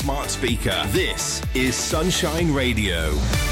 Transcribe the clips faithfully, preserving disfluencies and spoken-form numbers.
smart speaker. This is Sunshine Radio.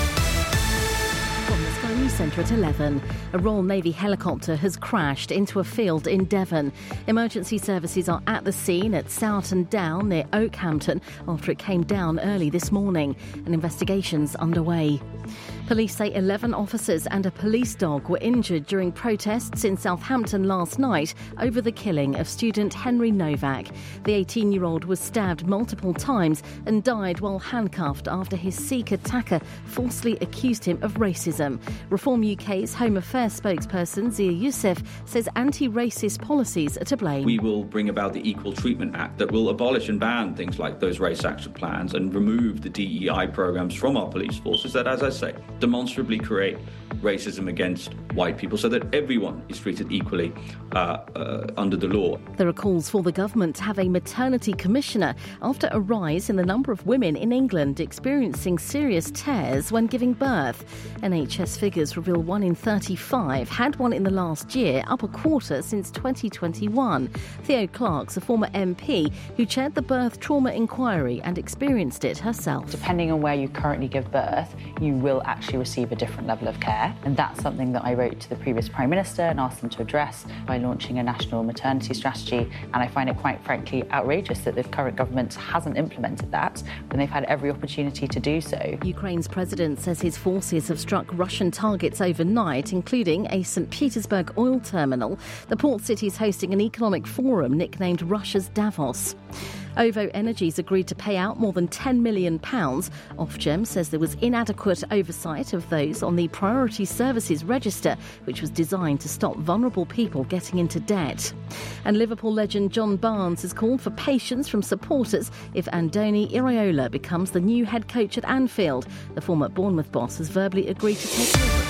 From the Sky News Centre at eleven, a Royal Navy helicopter has crashed into a field in Devon. Emergency services are at the scene at Sowerton Down near Oakhampton after it came down early this morning. An investigation's underway. Police say eleven officers and a police dog were injured during protests in Southampton last night over the killing of student Henry Novak. The eighteen-year-old was stabbed multiple times and died while handcuffed after his Sikh attacker falsely accused him of racism. Reform U K's Home Affairs spokesperson Zia Youssef says anti-racist policies are to blame. We will bring about the Equal Treatment Act that will abolish and ban things like those race action plans and remove the D E I programmes from our police forces that, as I say, demonstrably create racism against white people so that everyone is treated equally uh, uh, under the law. There are calls for the government to have a maternity commissioner after a rise in the number of women in England experiencing serious tears when giving birth. N H S figures reveal one in thirty-five had one in the last year, up a quarter since twenty twenty-one. Theo Clark's a former M P who chaired the birth trauma inquiry and experienced it herself. Depending on where you currently give birth, you will actually receive a different level of care. And that's something that I wrote to the previous Prime Minister and asked them to address by launching a national maternity strategy. And I find it quite frankly outrageous that the current government hasn't implemented that when they've had every opportunity to do so. Ukraine's president says his forces have struck Russian targets overnight, including a Saint Petersburg oil terminal. The port city is hosting an economic forum nicknamed Russia's Davos. OVO Energy's agreed to pay out more than ten million pounds. Ofgem says there was inadequate oversight of those on the Priority Services Register, which was designed to stop vulnerable people getting into debt. And Liverpool legend John Barnes has called for patience from supporters if Andoni Iraola becomes the new head coach at Anfield. The former Bournemouth boss has verbally agreed to take over.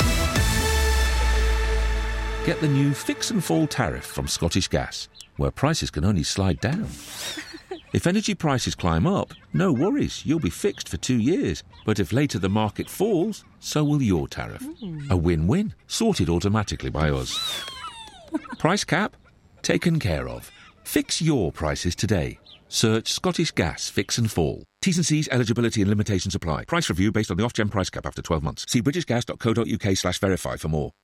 Get the new Fix and Fall tariff from Scottish Gas, where prices can only slide down. If energy prices climb up, no worries, you'll be fixed for two years. But if later the market falls, so will your tariff. Mm. A win-win, sorted automatically by us. Price cap? Taken care of. Fix your prices today. Search Scottish Gas Fix and Fall. T's and C's, eligibility and limitations apply. Price review based on the Ofgem price cap after twelve months. See britishgas.co.uk slash verify for more.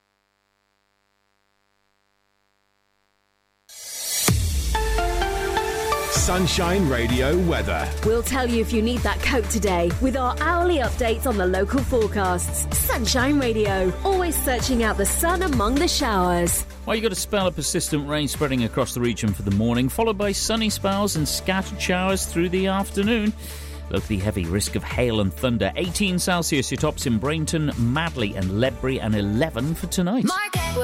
Sunshine Radio weather. We'll tell you if you need that coat today with our hourly updates on the local forecasts. Sunshine Radio, always searching out the sun among the showers. Well, you've got a spell of persistent rain spreading across the region for the morning, followed by sunny spells and scattered showers through the afternoon. Locally heavy risk of hail and thunder. eighteen Celsius, your tops in Brainton, Madley and Ledbury, and eleven for tonight. Market.